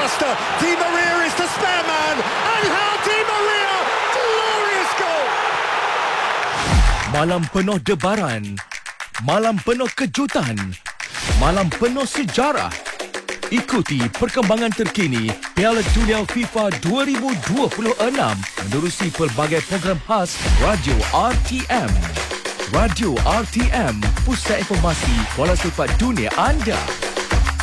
disaster. Di Maria is the spare man. Angel Di Maria, glorious goal. Malam penuh debaran, malam penuh kejutan, malam penuh sejarah. Ikuti perkembangan terkini Piala Dunia FIFA 2026 menerusi pelbagai program khas Radio RTM. Radio RTM, pusat informasi bola sepak dunia anda.